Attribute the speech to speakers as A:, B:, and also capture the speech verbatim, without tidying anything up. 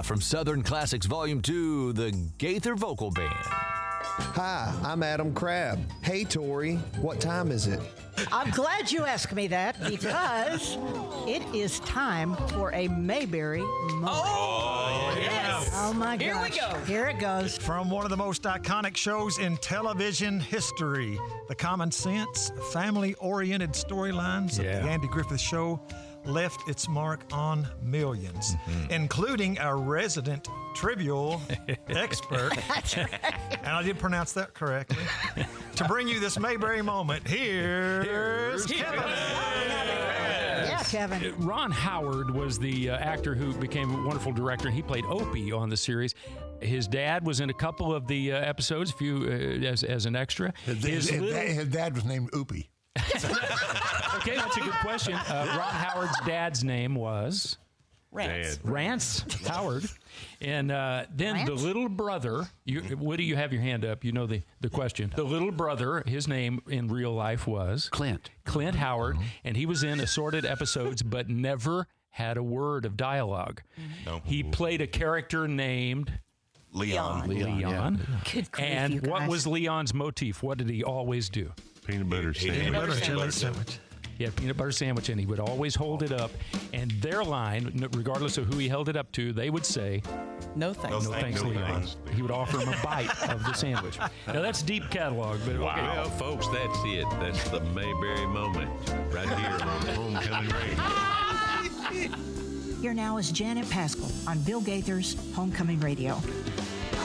A: Live from Southern Classics Volume two, the Gaither Vocal Band.
B: Hi, I'm Adam Crabb. Hey, Tori, what time is it?
C: I'm glad you asked me that because it is time for a Mayberry moment.
D: Oh, yes.
C: Oh, my gosh.
D: Here we go.
C: Here it goes.
E: From one of the most iconic shows in television history, the common sense, family-oriented storylines
F: Yeah.
E: of the Andy Griffith Show left its mark on millions, mm-hmm. including our resident trivial expert.
C: That's right.
E: And I did pronounce that correctly. To bring you this Mayberry moment, here's, here's Kevin.
C: Yeah, Kevin.
F: Ron Howard was the uh, actor who became a wonderful director, and he played Opie on the series. His dad was in a couple of the uh, episodes, a few uh, as, as an extra.
G: His,
F: his,
G: his,
F: little...
G: his dad was named Opie.
F: Okay, that's a good question. Uh, Ron Howard's dad's name was?
D: Rance.
F: Rance Howard. And uh, then
C: Rance?
F: the little brother, you, Woody, you have your hand up. You know the, the question. The little brother, his name in real life was?
H: Clint.
F: Clint Howard. Mm-hmm. And he was in assorted episodes, but never had a word of dialogue. Mm-hmm.
D: No.
F: He played a character named...
D: Leon.
F: Leon.
H: Leon,
F: Yeah.
C: Good grief,
F: And
C: you
F: what
C: guys.
F: was Leon's motif? What did he always do?
I: Peanut butter sandwich.
E: Peanut butter
D: Peanut
E: jelly
D: butter
E: sandwich.
F: He had a peanut butter sandwich, and he would always hold it up. And their line, regardless of who he held it up to, they would say,
D: No thanks.
F: no thanks,
I: no
F: Leon.
I: thanks.
F: He would offer him a bite of the sandwich. Now, that's deep catalog, but okay.
I: Well, folks, that's it. That's the Mayberry moment right here on Homecoming Radio.
C: Here now is Janet Paschal on Bill Gaither's Homecoming Radio.